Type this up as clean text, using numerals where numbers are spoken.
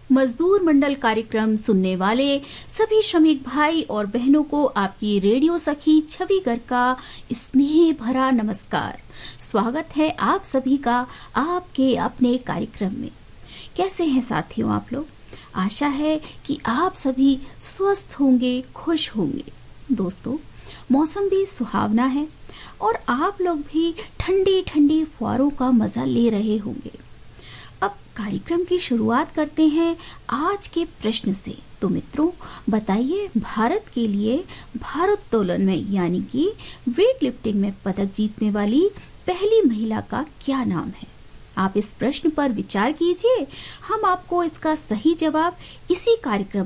मजदूर मंडल कार्यक्रम सुनने वाले सभी श्रमिक भाई और बहनों को आपकी रेडियो सखी छवि गर्ग का स्नेह भरा नमस्कार। स्वागत है आप सभी का आपके अपने कार्यक्रम में। कैसे हैं साथियों आप लोग? आशा है कि आप सभी स्वस्थ होंगे, खुश होंगे। दोस्तों, मौसम भी सुहावना है और आप लोग भी ठंडी ठंडी फुहारों का मजा ले रहे होंगे। अब कार्यक्रम की शुरुआत करते हैं आज के प्रश्न से। तो मित्रों, बताइए, भारत के लिए भारोत्तोलन में यानी कि वेट लिफ्टिंग में पदक जीतने वाली पहली महिला का क्या नाम है? आप इस प्रश्न पर विचार कीजिए। हम आपको इसका सही जवाब इसी कार्यक्रम